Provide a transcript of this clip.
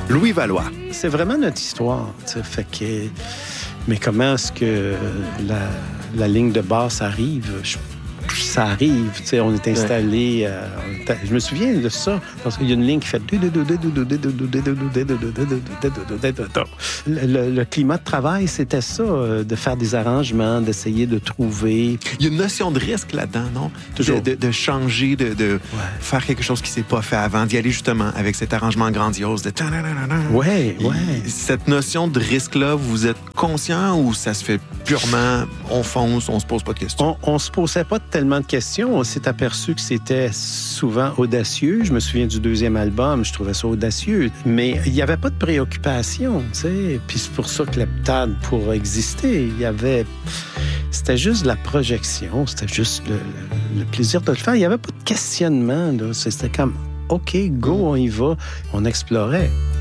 Louis Valois. C'est vraiment notre histoire. Fait que... Mais comment est-ce que la ligne de basse arrive? Ça arrive. On est installé... je me souviens de ça, parce qu'il y a une ligne qui fait... Le climat de travail, c'était ça, de faire des arrangements, d'essayer de trouver... Il y a une notion de risque là-dedans, non? Toujours. De changer, de faire quelque chose qui ne s'est pas fait avant, d'y aller justement avec cet arrangement grandiose. Oui. Cette notion de risque-là, vous êtes conscient ou ça se fait purement, on fonce, on se pose pas de questions? On se posait pas tellement de questions. On s'est aperçu que c'était souvent audacieux. Je me souviens du deuxième album, je trouvais ça audacieux. Mais il n'y avait pas de préoccupation, tu sais. Puis c'est pour ça que l'heptade, pour exister, c'était juste la projection, c'était juste le plaisir de le faire. Il n'y avait pas de questionnement, là. C'était comme, OK, go, on y va. On explorait.